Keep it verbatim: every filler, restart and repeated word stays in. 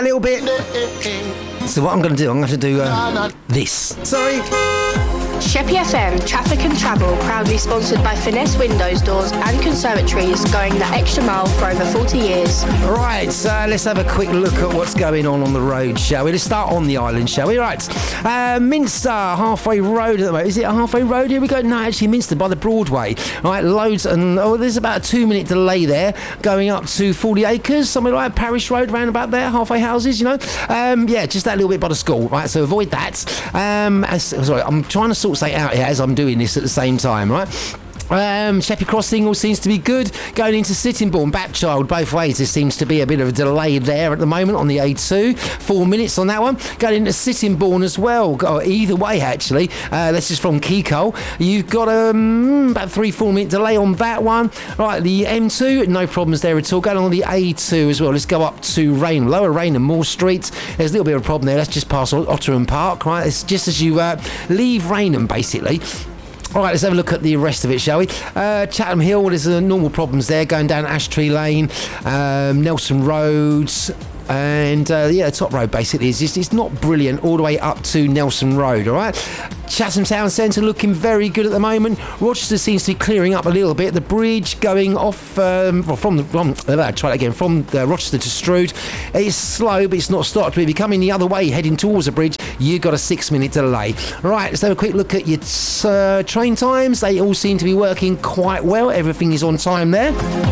A little bit. So what I'm going to do, I'm going to do uh, this. Sorry. Sheppey F M, Traffic and Travel, proudly sponsored by Finesse Windows, Doors and Conservatories, going the extra mile for over forty years. Right, so let's have a quick look at what's going on on the road, shall we? Let's start on the island, shall we? Right, uh, Minster, halfway road at the moment. Is it a halfway road? Here we go. No, actually Minster by the Broadway. Right, loads, and oh, there's about a two-minute delay there, going up to forty acres, something like Parish Road, round about there, halfway houses, you know. Um, yeah, just that little bit by the school, right? So avoid that. Um, as, sorry, I'm trying to sort say out here as I'm doing this at the same time, right? Um, Sheppey Crossing all seems to be good. Going into Sittingbourne, Bapchild, both ways. There seems to be a bit of a delay there at the moment on the A two. Four minutes on that one. Going into Sittingbourne as well. Oh, either way, actually. Uh, this is from Keycole. You've got um, about three, four minute delay on that one. Right, the M two, no problems there at all. Going on the A two as well. Let's go up to Rainham, Lower Rainham, Moore Street. There's a little bit of a problem there. That's just past Otterham Park, right? It's just as you uh, leave Rainham, basically. All right, let's have a look at the rest of it, shall we? Uh, Chatham Hill, there's uh, normal problems there, going down Ash Tree Lane, um, Nelson Roads, and uh, yeah, the top road basically is just, it's not brilliant all the way up to Nelson Road, all right? Chatham Town Centre looking very good at the moment. Rochester seems to be clearing up a little bit. The bridge going off um, well, from the from, uh, try that again from uh, Rochester to Strood. It's slow, but it's not stopped. But if you're coming the other way, heading towards the bridge, you've got a six-minute delay. Right, let's have a quick look at your uh, train times. They all seem to be working quite well. Everything is on time there.